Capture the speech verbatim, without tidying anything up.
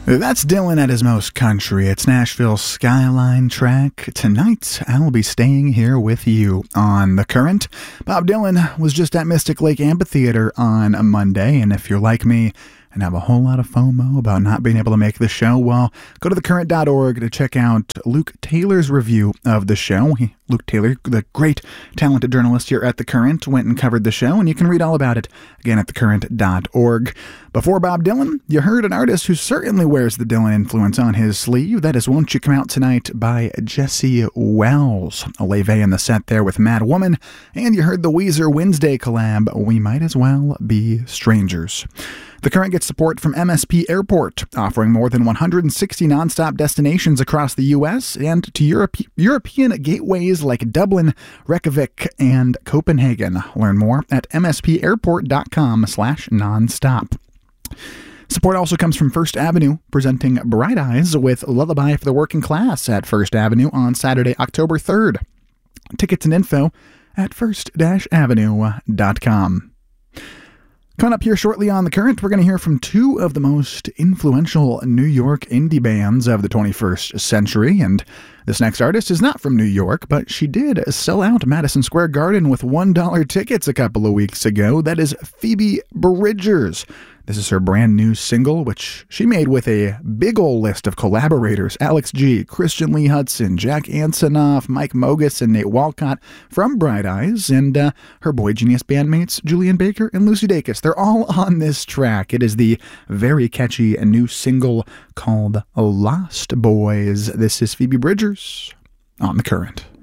That's Dylan at his most country. It's Nashville's Skyline track. Tonight, I'll be staying here with you on The Current. Bob Dylan was just at Mystic Lake Amphitheater on a Monday, and if you're like me and have a whole lot of FOMO about not being able to make the show, well, go to the current dot org to check out Luke Taylor's review of the show. He, Luke Taylor, the great, talented journalist here at The Current, went and covered the show, and you can read all about it, again, at the current dot org. Before Bob Dylan, you heard an artist who certainly wears the Dylan influence on his sleeve. That is Won't You Come Out Tonight by Jesse Wells. Olave in the set there with Mad Woman, and you heard the Weezer Wednesday collab, We Might As Well Be Strangers. The Current gets support from M S P Airport, offering more than one hundred sixty nonstop destinations across the U S and to Europe, European gateways like Dublin, Reykjavik, and Copenhagen. Learn more at m s p airport dot com slash nonstop. Support also comes from First Avenue, presenting Bright Eyes with Lullaby for the Working Class at First Avenue on Saturday, October third. Tickets and info at first avenue dot com. Coming up here shortly on The Current, we're going to hear from two of the most influential New York indie bands of the twenty-first century, and this next artist is not from New York, but she did sell out Madison Square Garden with one dollar tickets a couple of weeks ago. That is Phoebe Bridgers. This is her brand new single, which she made with a big ol' list of collaborators: Alex G, Christian Lee Hudson, Jack Antonoff, Mike Mogus, and Nate Walcott from Bright Eyes, and uh, her Boy Genius bandmates Julian Baker and Lucy Dacus. They're all on this track. It is the very catchy new single called Lost Boys. This is Phoebe Bridgers on The Current.